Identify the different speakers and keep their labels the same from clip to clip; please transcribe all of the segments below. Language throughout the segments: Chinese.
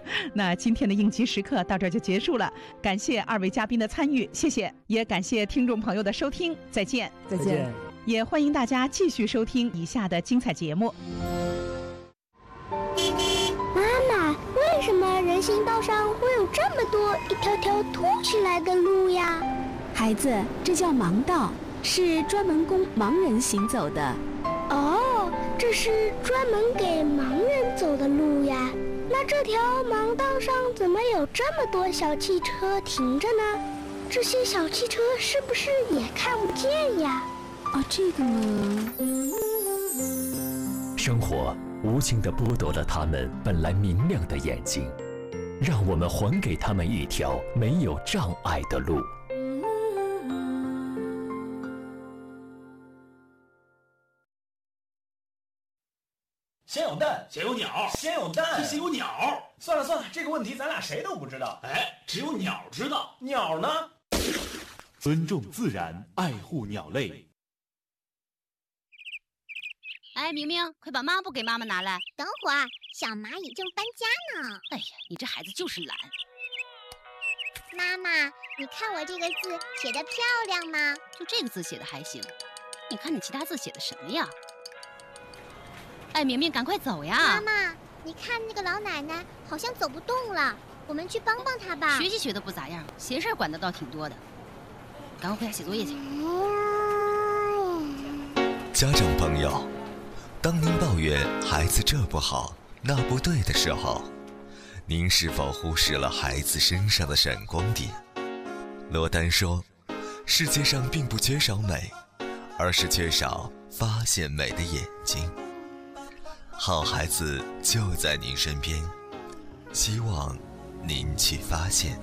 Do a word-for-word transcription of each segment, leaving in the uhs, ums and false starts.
Speaker 1: 那今天的应急时刻到这就结束了，感谢二位嘉宾的参与，谢谢，也感谢听众朋友的收听，再见，
Speaker 2: 再见。
Speaker 1: 也欢迎大家继续收听以下的精彩节目。
Speaker 3: 妈妈，为什么人行道上会有这么多一条条凸起来的路呀？
Speaker 4: 孩子，这叫盲道，是专门供盲人行走的。
Speaker 3: 哦，这是专门给盲人走的路呀。那这条盲道上怎么有这么多小汽车停着呢？这些小汽车是不是也看不见呀？
Speaker 4: 哦，这个嘛，
Speaker 5: 生活无情地剥夺了他们本来明亮的眼睛，让我们还给他们一条没有障碍的路。
Speaker 6: 先有蛋，
Speaker 7: 先有鸟，
Speaker 6: 先有蛋，
Speaker 7: 先有鸟。
Speaker 6: 算了算了，这个问题咱俩谁都不知道。
Speaker 7: 哎，只有鸟知道。
Speaker 6: 鸟呢？
Speaker 8: 尊重自然，爱护鸟类。
Speaker 9: 哎，明明，快把抹布给妈妈拿来。
Speaker 3: 等会儿，小蚂蚁正搬家呢。
Speaker 9: 哎呀，你这孩子就是懒。
Speaker 3: 妈妈，你看我这个字写得漂亮吗？
Speaker 9: 就这个字写得还行，你看你其他字写的什么呀？哎，明明，赶快走呀！
Speaker 3: 妈妈，你看那个老奶奶好像走不动了，我们去帮帮她吧。
Speaker 9: 学习学得不咋样，闲事管得倒挺多的。赶快回家写作业去。
Speaker 10: 家长朋友，当您抱怨孩子这不好那不对的时候，您是否忽视了孩子身上的闪光点？罗丹说，世界上并不缺少美，而是缺少发现美的眼睛。好孩子就在您身边，希望您去发现。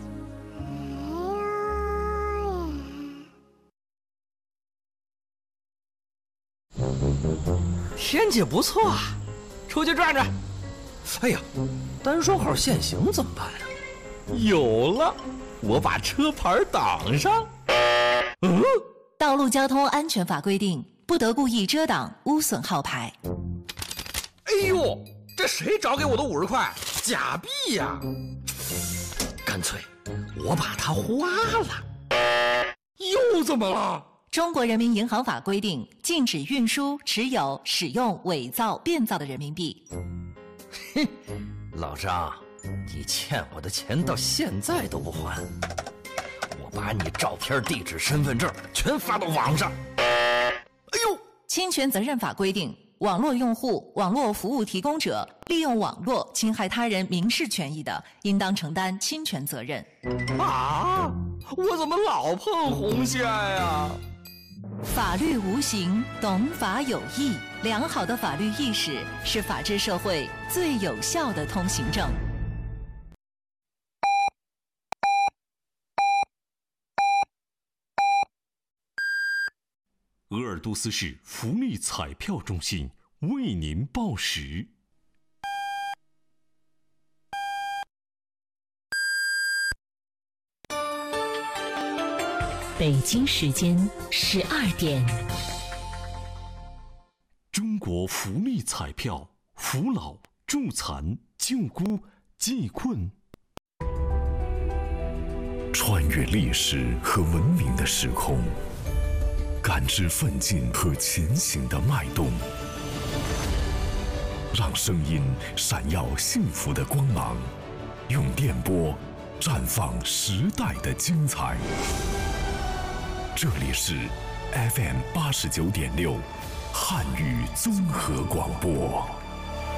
Speaker 2: 天气不错啊，出去转转。哎呀，单双号限行怎么办呀？有了，我把车牌挡上。
Speaker 11: 嗯，道路交通安全法规定，不得故意遮挡、污损号牌。
Speaker 2: 哎呦，这谁找给我的五十块？假币呀！干脆我把它花了。又怎么了？
Speaker 11: 中国人民银行法规定，禁止运输、持有、使用伪造、变造的人民币。
Speaker 2: 哼，老张，你欠我的钱到现在都不还，我把你照片、地址、身份证全发到网上。哎呦，
Speaker 11: 侵权责任法规定，网络用户、网络服务提供者利用网络侵害他人民事权益的，应当承担侵权责任。
Speaker 2: 啊，我怎么老碰红线呀？
Speaker 11: 法律无形，懂法有义。良好的法律意识是法治社会最有效的通行证。
Speaker 12: 鄂尔多斯市福利彩票中心为您报时。
Speaker 13: 北京时间十二点。
Speaker 12: 中国福利彩票，扶老、助残、救孤、济困。
Speaker 14: 穿越历史和文明的时空，感知奋进和前行的脉动，让声音闪耀幸福的光芒，用电波绽放时代的精彩。这里是 F M 八十九点六汉语综合广播。